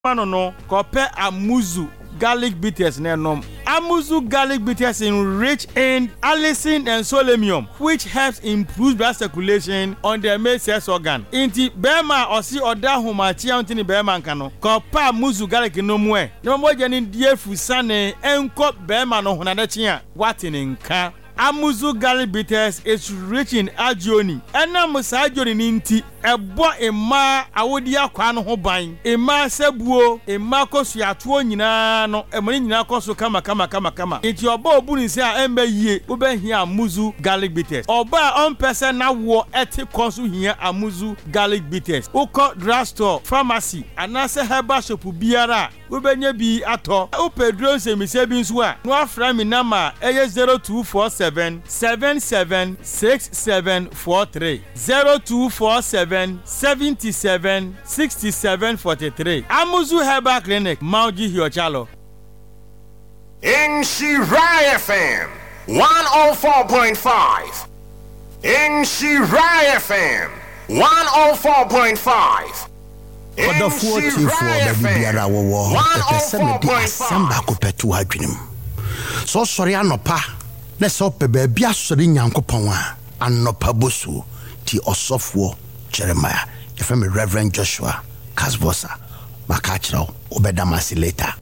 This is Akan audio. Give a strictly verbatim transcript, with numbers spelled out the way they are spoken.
Mano no kope amuzu garlic bitters nenom. Amuzu garlic bitters enrich in allicin and selenium, which helps improve blood circulation on the male sex organ. Inti bema osi oda humachi antini bema nkano. Kopa amuzu garlic no mwe. No mo jeni die fusane enko bema no hunadechia. Watini nka. Amuzu garlic bitters is rich in agioni. Ena musa agioni ninti ebo ema awodi akwa no ho ban. Ema sebuo, ema kosu atuo nyina no, emani nyina kosu kama kama kama kama. Enti oba obu ni se a embe yie, obe hia amuzu garlic bitters. Oba on person na wo eti konsu hia amuzu garlic bitters. Uko drugstore, pharmacy, anase herbal shop biara, obenye bi ato. Upedro se mi se bi nso a, no afra mi nama eye zero two four seven seven seven six seven four three zero two four seven seven seven six seven four three. Amuzu Herbal Clinic, Mauji Hiochalo. In Shirai F M one oh four point five. In Shirai F M one oh four point five. In Shirai F M one oh four point five. So sorry anopa. Let's hope baby asori nyankopon a anopa bosu ti osofo Jeremiah. If I'm Reverend Joshua Kasbosa, Makachro, Obedamasi later.